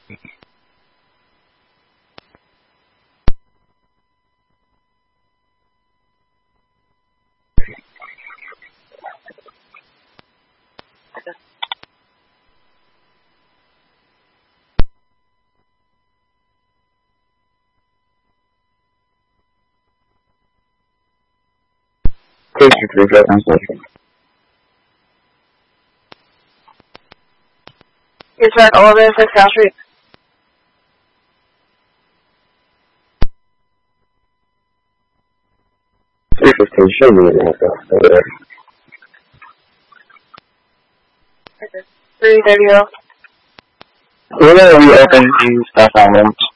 It's at 11 6 South Street. Show me that. 330. When are we open to stuff on them?